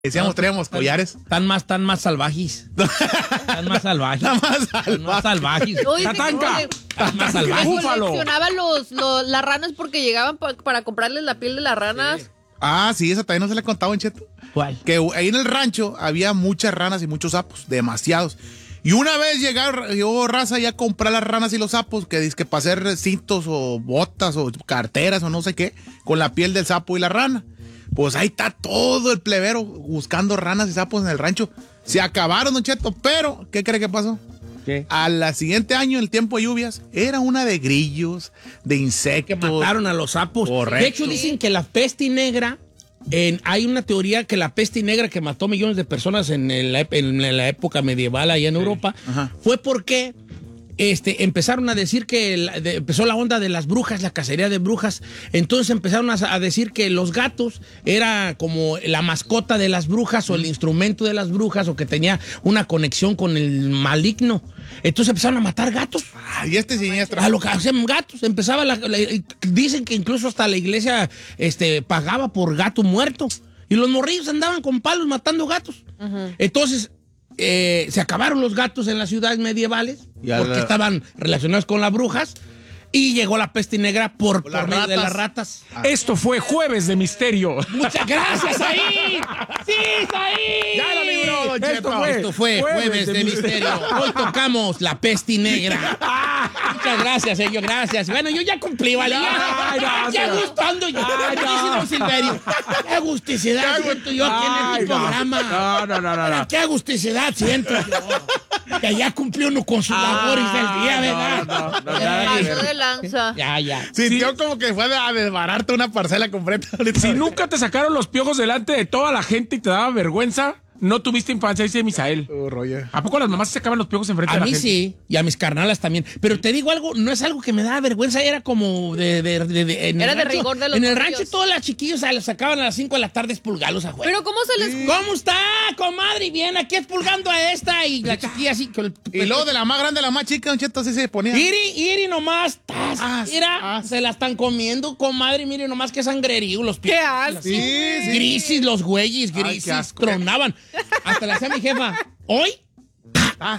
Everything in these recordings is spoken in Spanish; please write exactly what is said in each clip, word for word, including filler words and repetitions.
Decíamos, traíamos collares. Están más, tan más salvajes. Están más salvajes. Están más Están más salvajes. No, dice Tatanca. que- Están más que salvajes. coleccionaban los, los- las ranas porque llegaban pa- para comprarles la piel de las ranas. Ah, sí, esa también no se le contaba en Cheto. ¿Cuál? Que ahí en el rancho había muchas ranas y muchos sapos, demasiados. Y una vez llegaron, llegó raza ya a comprar las ranas y los sapos, que dice que para hacer cintos o botas o carteras o no sé qué, con la piel del sapo y la rana. Pues ahí está todo el plebero buscando ranas y sapos en el rancho. Se acabaron, Don Cheto, pero ¿qué cree que pasó? ¿Qué? Al siguiente año, en el tiempo de lluvias, era una de grillos, de Que insectos. mataron a los sapos. Correcto. De hecho, dicen que la peste negra, en, hay una teoría que la peste negra que mató millones de personas en, el- en la época medieval allá en Europa, Ajá. fue porque este, empezaron a decir que la- de- empezó la onda de las brujas, la cacería de brujas. Entonces empezaron a, a decir que los gatos era como la mascota de las brujas o el instrumento de las brujas o que tenía una conexión con el maligno. Entonces empezaron a matar gatos. Ay, este siniestro. A lo que hacían gatos, empezaba la, la- dicen que incluso hasta la iglesia este, pagaba por gato muerto. Y los morrillos andaban con palos matando gatos. Entonces, eh, se acabaron los gatos en las ciudades medievales Y a porque la- estaban relacionados con las brujas. Y llegó la peste negra por, Por por las medio de ratas. las ratas. Esto fue Jueves de Misterio. Muchas gracias, ahí. Sí, ahí. Ya lo libró, Don Esto Cheto. fue- Esto fue Jueves Jueves de de Misterio. Hoy tocamos la peste negra. Muchas gracias, señor, gracias. Bueno, yo ya cumplí, ¿vale? Ya, Ay, no, ya señor. gustando yo. Ay, no. Dice don Silverio. Qué agusticidad siento yo aquí en Ay, el no. programa. No, no, no, no, no. Qué agusticidad siento yo. Que ya cumplió uno con sus labores del día, Ah, ¿verdad? no, no, no, nada que ver. Pasó de lanza. Ya, ya. Sintió como que fue a desbararte una parcela completa. Si nunca te sacaron los piojos delante de toda la gente y te daba vergüenza, no tuviste infancia, dice Misael. Oh, Roger. ¿A poco las mamás se sacaban los piojos enfrente A de la mí gente? sí, y a mis carnalas también. Pero te digo algo, no es algo que me da vergüenza, era como de... de, de- de- en Era el de rancho- rigor de los En el morrillos. rancho todas las chiquillos se las sacaban a las cinco de la tarde expulgarlos a juego. Pero ¿cómo se les... ¿Cómo está, comadre? Bien, aquí expulgando a esta y la chiquilla así con el... Y luego de la más grande a la más chica, Don Cheto, así se ponía. Iri, iri nomás, tas, Ah, mira, ah. se la están comiendo, comadre, mire nomás qué sangrerío, los pies. ¡Qué asco! Sí, sí. Grises, los güeyes, Ay, qué grises, asco. tronaban. Hasta la hacía mi jefa, ¿hoy? Ah,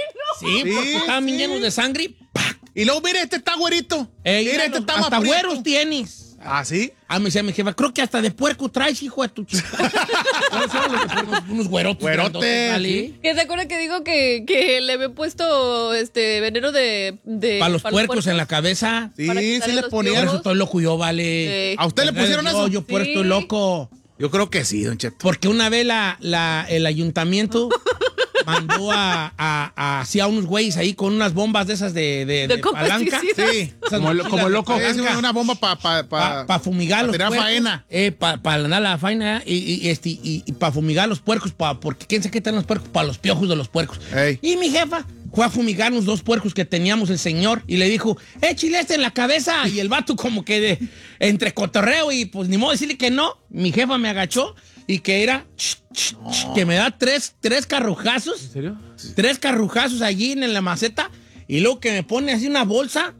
Sí, Sí, porque estaban bien sí. llenos de sangre. ¡Pac! Y luego, mire, este está güerito. Ey, mire, mira, este los- está más hasta prieto. güeros tienes. ¿Ah, sí? Ah, me decía mi jefa, creo que hasta de puerco traes, hijo de tu chica. ¿Cuáles son los de puerco? Unos güerotes. Güerotes, grandotes, ¿vale? sí. ¿Que se acuerda que digo que, que le había puesto este veneno de... de Para los puercos en la cabeza. Sí, Para sí quitarle les los Por ponían. piojos. eso estoy loco yo, vale. Sí. ¿A usted le ¿Verdad? pusieron No, eso? yo por Sí. estoy loco. Yo creo que sí, Don Cheto. Porque una vez la, la- el ayuntamiento mandó a, a, a, así a unos güeyes ahí con unas bombas de esas de, de, De de palanca. competicidas. Sí. Esas Como el- mochilas como el de loco. Es palanca. una, una bomba para pa, pa, Para fumigar pa los tirar puercos. faena. Eh, para andar la faena y, y, este, y, y para fumigar los puercos, pa, porque quién sabe qué están los puercos, para los piojos de los puercos. Ey. Y mi jefa fue a fumigar unos dos puercos que teníamos el señor y le dijo, échale este en la cabeza. Y el vato como que de, entre cotorreo y pues ni modo decirle que no. Mi jefa me agachó y que era, ch, ch, ch, que me da tres, tres carrujazos. ¿En serio? Tres carrujazos allí en la maceta y luego que me pone así una bolsa.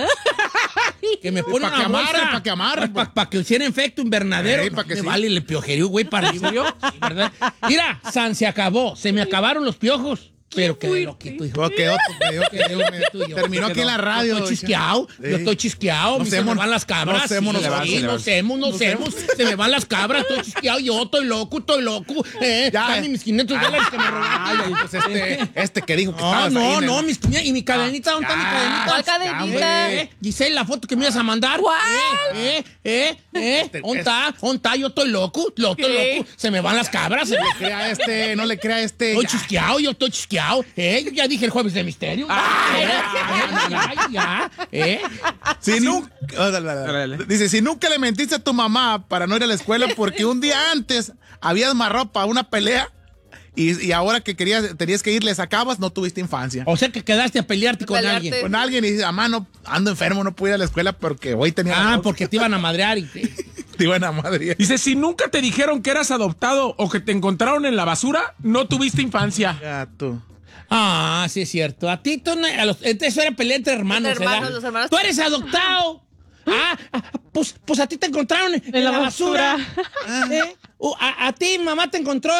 Que me pone Pa' una que amarre, bolsa. pa' que amarre, Para pa que hiciera efecto invernadero. Ey, pa' que me sí. vale, le piojería, güey, para arriba. Sí, ¿verdad? Mira, San se acabó. Se me acabaron los piojos. Pero quedé loquito, hijo. Pues quedó, quedó, quedó, Tuyo. terminó aquí en la radio. Yo Don estoy Cheto. chisqueado, Sí. yo estoy chisqueado, No se me semos- van las cabras. no semos, sí, nos van, sí, se le no van. semos, no semos, se me van las cabras, estoy chisqueado, yo estoy loco, estoy loco. Eh, Ya. dame mis quinientos dólares que me Ay, robaron. pues este, este que dijo que No, estabas ahí no, en no, el- mis quinientos, y mi cadenita, ¿dónde está mi ya. cadenita? ¿Cuál cadenita? Eh, Giselle, la foto que me ibas a mandar. ¿Cuál? Eh, eh, eh, Este- ¿dónde está? ¿Dónde está? Yo estoy loco, lo estoy ¿Qué? loco. Se me van las cabras. se me- Le crea a este, no le crea a este. Estoy ya. chisqueado, yo estoy chisqueado. Eh, yo ya dije el jueves de misterio. Ah, Eh, eh, ya, ya, eh. Si nunca, oh, dale, dale, Dale, dale. dale. Dice, si nunca le mentiste a tu mamá para no ir a la escuela porque un día antes habías amarrado para una pelea y, y ahora que querías, tenías que ir, le sacabas, no tuviste infancia. O sea que quedaste a pelearte con Pelearte. alguien. Con alguien y dices, mamá, no, ando enfermo, no pude ir a la escuela porque hoy tenía... Ah, porque te iban a madrear. Y te- Te iban a madre. Dice, si nunca te dijeron que eras adoptado o que te encontraron en la basura, no tuviste infancia. Gato. Ah, sí es cierto. A ti, tú no- a los, eso era pelea entre hermanos, Entre hermanos, ¿verdad? los hermanos. Tú eres adoptado. Ah, ah, pues, pues a ti te encontraron en, En la basura. ¿Eh? O a, a ti mamá te encontró